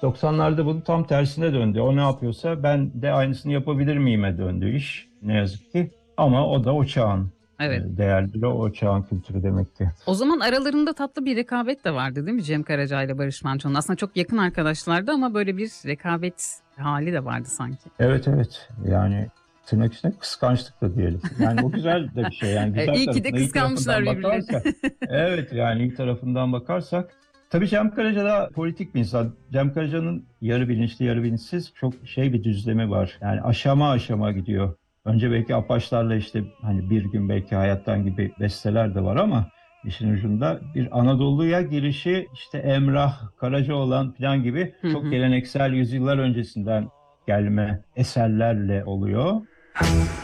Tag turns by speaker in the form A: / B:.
A: 90'larda bunun tam tersine döndü. O ne yapıyorsa ben de aynısını yapabilir miyime döndü iş. Ne yazık ki. Ama o da o çağın
B: Evet.
A: değerleri, o çağın kültürü demek ki.
B: O zaman aralarında tatlı bir rekabet de vardı değil mi Cem Karaca ile Barış Manço'nun? Aslında çok yakın arkadaşlardı ama böyle bir rekabet hali de vardı sanki.
A: Evet, evet, yani tırnak içinde kıskançlık da diyelim. Yani o güzel de bir şey, yani güzel
B: İyi ki de
A: tarafından, iyi
B: kıskanmışlar
A: tarafından
B: birbirlerini.
A: bakarsak. Evet, yani iyi tarafından bakarsak. Tabii Cem Karaca da politik bir insan. Cem Karaca'nın yarı bilinçli yarı bilinçsiz çok şey bir düzlemi var. Yani aşama aşama gidiyor. Önce belki Apaçlarla işte hani Bir Gün Belki Hayattan gibi besteler de var ama işin ucunda bir Anadolu'ya girişi işte Emrah, Karacaoğlan falan gibi
B: Hı
A: çok
B: hı.
A: geleneksel yüzyıllar öncesinden gelme eserlerle oluyor.